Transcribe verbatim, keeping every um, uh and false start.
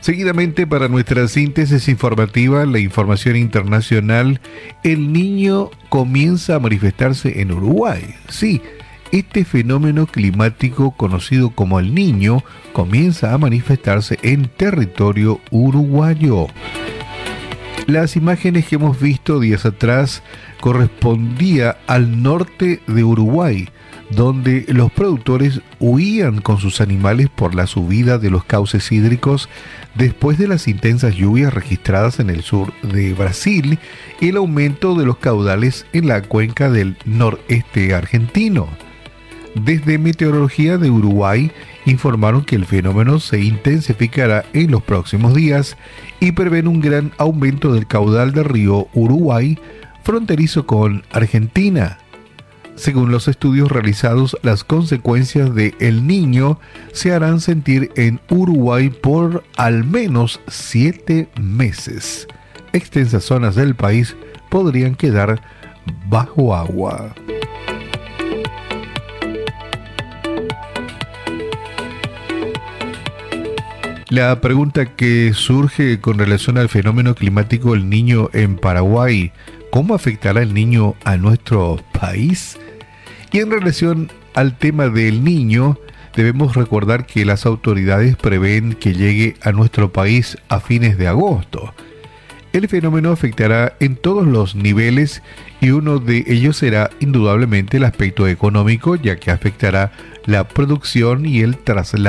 Seguidamente, para nuestra síntesis informativa, la información internacional, el niño comienza a manifestarse en Uruguay. Sí, este fenómeno climático conocido como el Niño comienza a manifestarse en territorio uruguayo. Las imágenes que hemos visto días atrás correspondía al norte de Uruguay, donde los productores huían con sus animales por la subida de los cauces hídricos después de las intensas lluvias registradas en el sur de Brasil y el aumento de los caudales en la cuenca del noreste argentino. Desde Meteorología de Uruguay informaron que el fenómeno se intensificará en los próximos días y prevén un gran aumento del caudal del río Uruguay, fronterizo con Argentina. Según los estudios realizados, las consecuencias de El Niño se harán sentir en Uruguay por al menos siete meses. Extensas zonas del país podrían quedar bajo agua. La pregunta que surge con relación al fenómeno climático El Niño en Paraguay, ¿cómo afectará el Niño a nuestro país? Y en relación al tema del Niño, debemos recordar que las autoridades prevén que llegue a nuestro país a fines de agosto. El fenómeno afectará en todos los niveles y uno de ellos será indudablemente el aspecto económico, ya que afectará la producción y el traslado